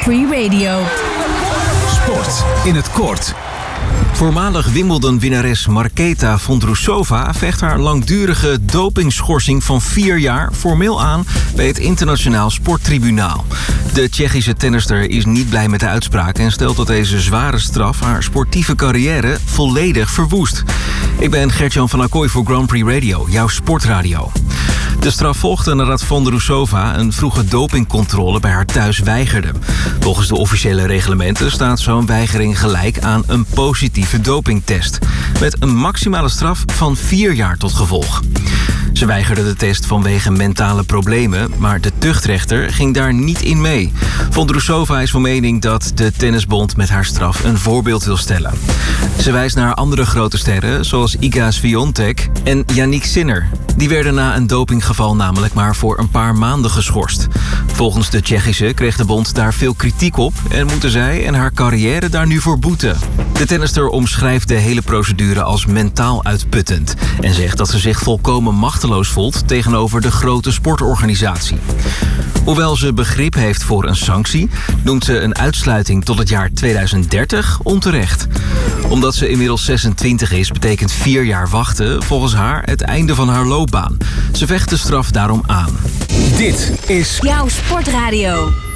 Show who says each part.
Speaker 1: Free Radio.
Speaker 2: Sport in het kort. Voormalig Wimbledon-winnares Marketa Vondrousova vecht haar langdurige dopingschorsing van 4 jaar formeel aan bij het Internationaal Sporttribunaal. De Tsjechische tennister is niet blij met de uitspraak en stelt dat deze zware straf haar sportieve carrière volledig verwoest. Ik ben Gert-Jan van Acquoy voor Grand Prix Radio, jouw sportradio. De straf volgde nadat Vondrousova een vroege dopingcontrole bij haar thuis weigerde. Volgens de officiële reglementen staat zo'n weigering gelijk aan een positieve dopingtest, met een maximale straf van 4 jaar tot gevolg. Ze weigerde de test vanwege mentale problemen, maar de tuchtrechter ging daar niet in mee. Vondrousova is van mening dat de tennisbond met haar straf een voorbeeld wil stellen. Ze wijst naar andere grote sterren, zoals Iga Swiatek en Jannik Sinner. Die werden na een dopinggeval namelijk maar voor een paar maanden geschorst. Volgens de Tsjechische kreeg de bond daar veel kritiek op en moeten zij en haar carrière daar nu voor boeten. De tennister omschrijft de hele procedure als mentaal uitputtend en zegt dat ze zich volkomen machteloos voelt tegenover de grote sportorganisatie. Hoewel ze begrip heeft voor een sanctie, noemt ze een uitsluiting tot het jaar 2030 onterecht. Omdat ze inmiddels 26 is, betekent 4 jaar wachten volgens haar het einde van haar loopbaan. Ze vecht de straf daarom aan.
Speaker 1: Dit is jouw sportradio.